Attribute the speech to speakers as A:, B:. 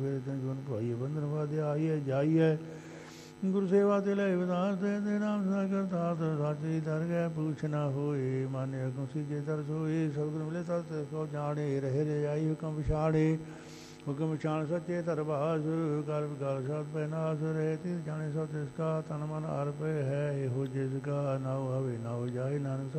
A: ਜੁਨ ਭਾਈ ਬੰਧਨ ਵਾਦਿਆ ਆਈਏ ਜਾਈਏ ਗੁਰੂ ਸੇਵਾ ਤੇ ਲੈ ਵਿਦਾਸ ਦੇ ਨਾਮ ਸਦਾ ਕਰਤਾ ਸਾਚੀ ਦਰ ਗਏ ਪੁੱਛ ਨਾ ਹੋਏ ਮਾਨੇ ਅਗੋਂ ਸੀਜੇ ਦਰ ਸੋਏ ਸਤਿਗੁਰ ਮਿਲੇ ਤਤ ਕੋ ਜਾਣੇ ਰਹੇ ਰੇ ਆਈ ਹੁਕਮ ਵਿਛਾੜੇ ਹੁਕਮ ਵਿਛਾਣ ਸੱਚੇ ਦਰਬਾਸ ਕਰ ਵਿਕਾਰ ਸਤ ਪੈਨਾਸ ਰਹੇ ਤੀ ਜਾਣੇ ਸਭ ਤਿਸ ਕਾ ਤਨ ਮਨ ਅਰਪੇ ਹੈ ਇਹੋ ਜਿਸ ਕਾ ਨਾਉ ਹਵੇ ਨਾਉ ਜਾਏ ਨਾਨਕ